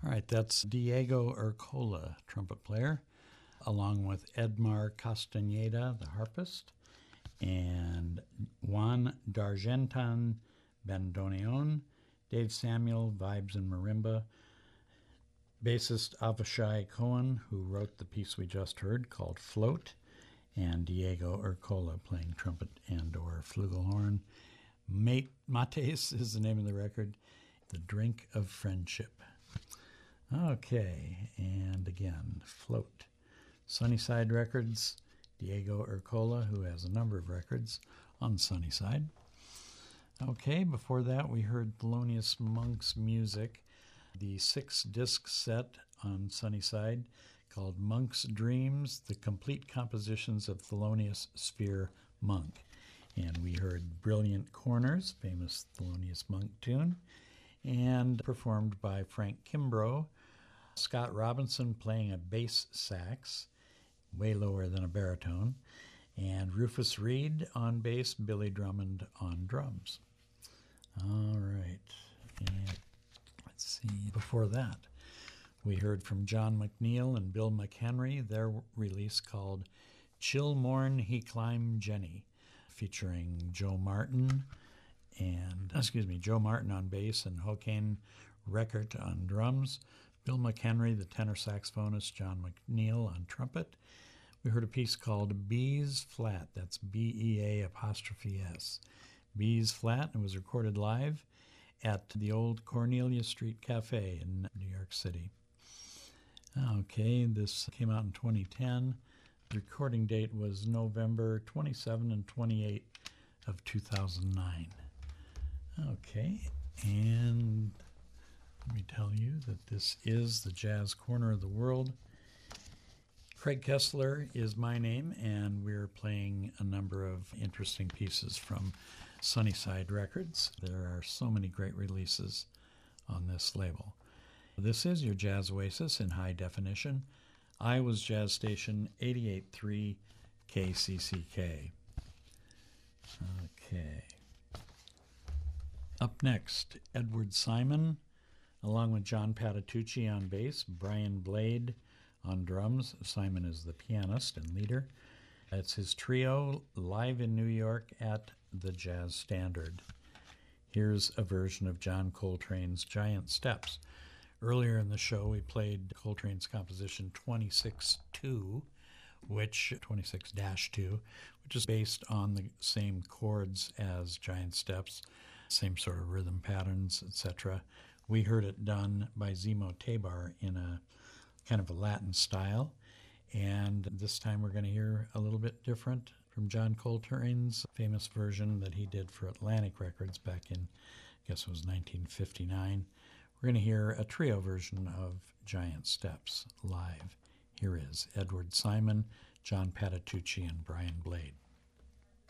All right, that's Diego Urcola, trumpet player, along with Edmar Castaneda, the harpist, and Juan D'Argentan bandoneon, Dave Samuel, vibes and marimba, bassist Avishai Cohen, who wrote the piece we just heard called Float, and Diego Urcola playing trumpet and or flugelhorn. Mates is the name of the record, The Drink of Friendship. Okay, and again, Float. Sunnyside Records, Diego Urcola, who has a number of records on Sunnyside. Okay, before that we heard Thelonious Monk's music, the 6-disc set on Sunnyside called Monk's Dreams, the complete compositions of Thelonious Sphere Monk. And we heard Brilliant Corners, famous Thelonious Monk tune, and performed by Frank Kimbrough, Scott Robinson playing a bass sax, way lower than a baritone, and Rufus Reid on bass, Billy Drummond on drums. All right, and let's see, before that, we heard from John McNeil and Bill McHenry, their release called Chill Morn He Climb Jenny, featuring Joe Martin on bass and Joaquin Reckert on drums, Bill McHenry, the tenor saxophonist, John McNeil on trumpet. We heard a piece called Bees Flat, that's B-E-A''S, Bees Flat, and was recorded live at the old Cornelia Street Cafe in New York City. Okay, this came out in 2010. The recording date was November 27 and 28 of 2009. Okay, and let me tell you that this is the Jazz Corner of the World. Craig Kessler is my name, and we're playing a number of interesting pieces from Sunnyside Records. There are so many great releases on this label. This is your Jazz Oasis in high definition. Iowa's Jazz Station 88.3 KCCK. Okay. Up next, Edward Simon, along with John Patitucci on bass, Brian Blade on drums. Simon is the pianist and leader. It's his trio live in New York at the Jazz Standard. Here's a version of John Coltrane's Giant Steps. Earlier in the show, we played Coltrane's composition 26-2, which is based on the same chords as Giant Steps, same sort of rhythm patterns, etc. We heard it done by Zemo Tabar in a kind of a Latin style, and this time we're going to hear a little bit different from John Coltrane's famous version that he did for Atlantic Records back in, I guess it was 1959. We're going to hear a trio version of Giant Steps live. Here is Edward Simon, John Patitucci, and Brian Blade.